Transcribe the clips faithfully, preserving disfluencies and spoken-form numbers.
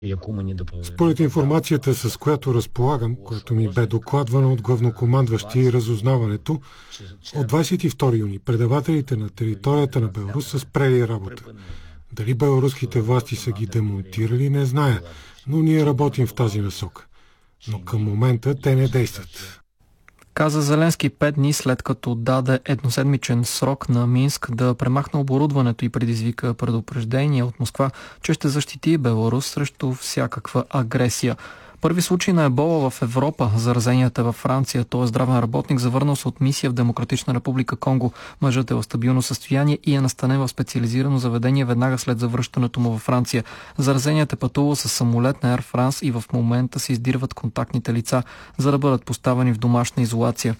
Според информацията, с която разполагам, която ми бе докладвана от главнокомандващи и разузнаването, от двадесет и втори юни предавателите на територията на Беларус са спрели работа. Дали беларуските власти са ги демонтирали, не зная, но ние работим в тази насока. Но към момента те не действат. Каза Зеленски пет дни след като даде едноседмичен срок на Минск да премахне оборудването и предизвика предупреждение от Москва, че ще защити Беларус срещу всякаква агресия. Първи случай на ебола в Европа. Заразенията във Франция. Той е здравен работник, завърнал се от мисия в Демократична република Конго. Мъжът е в стабилно състояние и е настанен в специализирано заведение веднага след завръщането му във Франция. Заразеният е пътувал с самолет на Air France и в момента се издирват контактните лица, за да бъдат поставени в домашна изолация.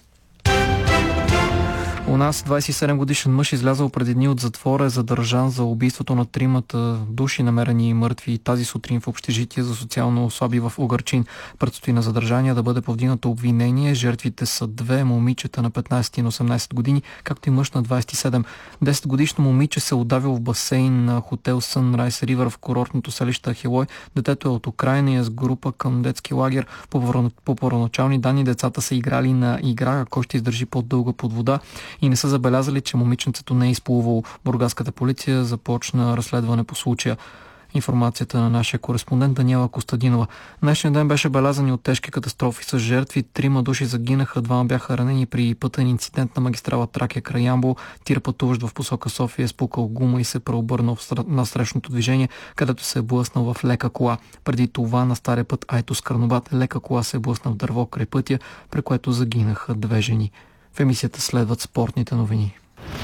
У нас двадесет и седем годишен мъж, излязъл преди дни от затвора, е задържан за убийството на тримата души, намерени мъртви тази сутрин в общежитие за социално слаби в Угърчин. Предстои на задържания да бъде повдигнато обвинение. Жертвите са две момичета на петнадесет и на осемнадесет години, както и мъж на двадесет и седем. десетгодишно момиче се удавил в басейн на хотел Sunrise River в курортното селище Ахилой. Детето е от Украйна и е с група към детски лагер. По първоначални данни децата са играли на игра, ако ще издържи по-дълга под вода, и не са забелязали, че момиченцето не е изплувало. Бургаската полиция започна разследване по случая. Информацията на нашия кореспондент Даниела Костадинова. Днешният ден беше белязан от тежки катастрофи с жертви. Трима души загинаха, двама бяха ранени при пътен инцидент на магистрала Тракия край Ямбол. Тир, пътуващ в посока София, е спукал гума и се преобърнал на срещното движение, където се е блъснал в лека кола. Преди това на стария път Айтос Карнобат лека кола се е блъсна в дърво край пътя, при което загинаха две жени. В емисията следват спортните новини.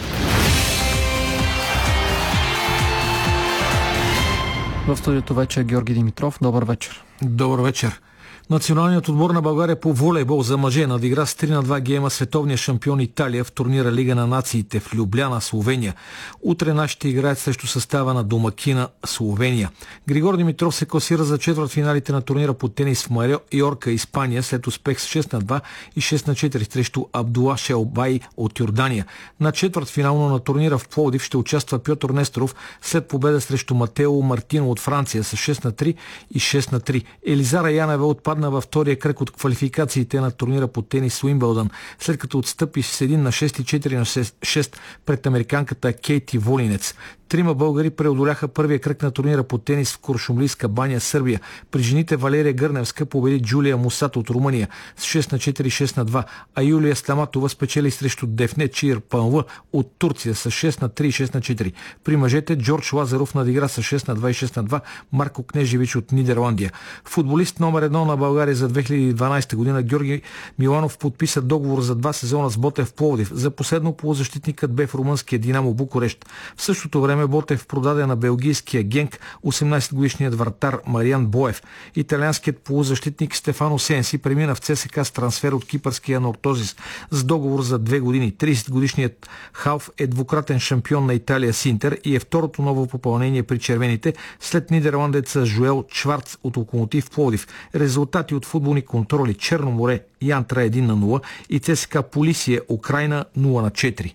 В студиото вече е Георги Димитров. Добър вечер. Добър вечер. Националният отбор на България по волейбол за мъже надигра с три на два гейма световния шампион Италия в турнира Лига на нациите в Любляна, Словения. Утре нашите играят срещу състава на домакина Словения. Григор Димитров се класира за четвъртфиналите на турнира по тенис в Майорка, Испания, след успех с шест на два и шест на четири срещу Абдула Шелбай от Йордания. На четвъртфинално на турнира в Пловдив ще участва Пьотър Несторов след победа срещу Матео Мартино от Франция с шест на три и шест на три. Елизара Янева отпадна във втория кръг от квалификациите на турнира по тенис Уимбълдън, след като отстъпи с един на шест и четири на шест пред американката Кейти Волинец. Трима българи преодоляха първия кръг на турнира по тенис в Куршумлийска баня, Сърбия. При жените Валерия Гърневска победи Джулия Мусата от Румъния с шест на четири и шест на два, а Юлия Стаматова спечели срещу Дефне Чир Панлъ от Турция с шест на три и шест на четири. При мъжете Джордж Лазаров надигра с шест на два и шест на два Марко Кнежевич от Нидерландия. Футболист номер едно на България за две хиляди и дванадесета година Георги Миланов подписа договор за два сезона с Ботев Пловдив. За последно полузащитникът бе в румънския Динамо Букурещ. В същото време Ботев продаде на белгийския Генк осемнадесетгодишният вратар Мариан Боев. Италианският полузащитник Стефано Сенси премина в ЦСКА с трансфер от кипърския Нортозис с договор за две години. тридесетгодишният халф е двукратен шампион на Италия с Интер и е второто ново попълнение при червените след нидерландеца Жуел Чварц от Локомотив Пловдив. Резултати от футболни контроли: Черно море Янтра един на нула и ЦСКА Полисие Украйна нула на четири.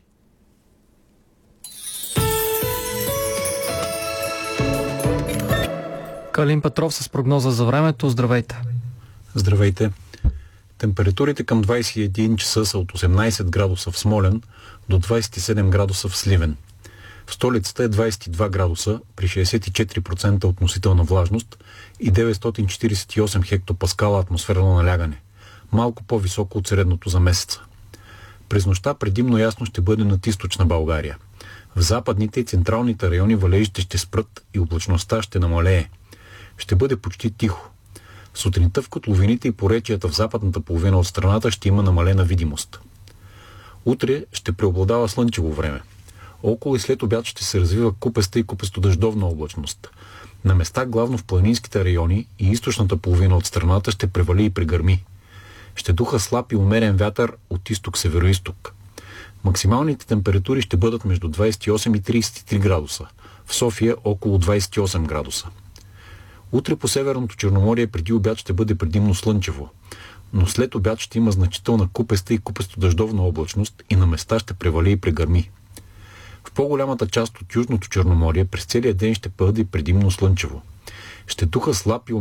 Калин Петров с прогноза за времето. Здравейте. Здравейте. Температурите към двадесет и един часа са от осемнадесет градуса в Смолян до двадесет и седем градуса в Сливен. В столицата е двадесет и два градуса при шейсет и четири процента относителна влажност и деветстотин четиридесет и осем хектопаскала атмосферно налягане. Малко по-високо от средното за месеца. През нощта предимно ясно ще бъде над източна България. В западните и централните райони валежите ще спрат и облачността ще намалее. Ще бъде почти тихо. Сутринта в котловините и поречията в западната половина от страната ще има намалена видимост. Утре ще преобладава слънчево време. Около и след обяд ще се развива купеста и купесто-дъждовна облачност. На места, главно в планинските райони и източната половина от страната, ще превали и прегърми. Ще духа слаб и умерен вятър от изток-североизток. Максималните температури ще бъдат между двадесет и осем и тридесет и три градуса. В София около двадесет и осем градуса. Утре по Северното Черноморие преди обяд ще бъде предимно слънчево, но след обяд ще има значителна купеста и купесто-дъждовна облачност и на места ще превали и прегърми. В по-голямата част от Южното Черноморие през целия ден ще бъде предимно слънчево. Ще духа слаб и